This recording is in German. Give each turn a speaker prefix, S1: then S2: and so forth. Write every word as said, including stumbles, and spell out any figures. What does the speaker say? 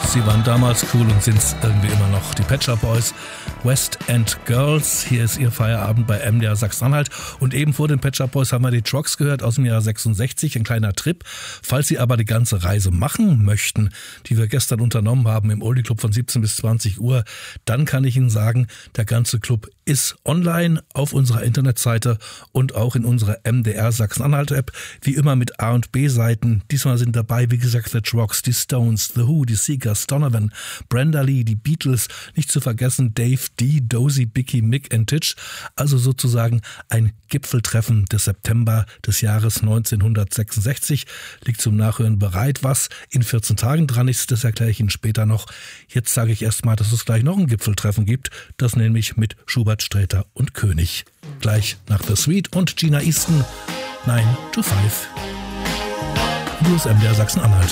S1: Sie waren damals cool und sind's irgendwie immer noch. Die Pet Shop Boys, West End Girls. Hier ist Ihr Feierabend bei M D R Sachsen-Anhalt. Und eben vor den Pet Shop Boys haben wir die Trucks gehört aus dem Jahr sechsundsechzig. Ein kleiner Trip. Falls Sie aber die ganze Reise machen möchten, die wir gestern unternommen haben im Oldie Club von siebzehn bis zwanzig Uhr, dann kann ich Ihnen sagen, der ganze Club ist online auf unserer Internetseite und auch in unserer M D R Sachsen-Anhalt-App. Wie immer mit A und B-Seiten. Diesmal sind dabei, wie gesagt, The Trucks, die Stones, The Who, die Seekers, Donovan, Brenda Lee, die Beatles, nicht zu vergessen Dave D, Dozy, Bicky, Mick and Titch. Also sozusagen ein Gipfeltreffen des September des Jahres neunzehnhundertsechsundsechzig. Liegt zum Nachhören bereit. Was in vierzehn Tagen dran ist, das erkläre ich Ihnen später noch. Jetzt sage ich erstmal, dass es gleich noch ein Gipfeltreffen gibt. Das nämlich mit Schubert, Sträter und König. Gleich nach The Sweet und Gina Easton. nine to five. Du bist M D R Sachsen-Anhalt.